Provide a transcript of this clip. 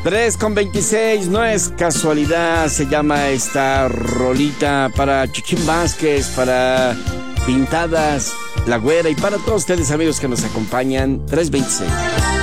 3:26, no es casualidad, se llama esta rolita para Chuchín Vázquez, para Pintadas, La Güera y para todos ustedes amigos que nos acompañan. 3:26.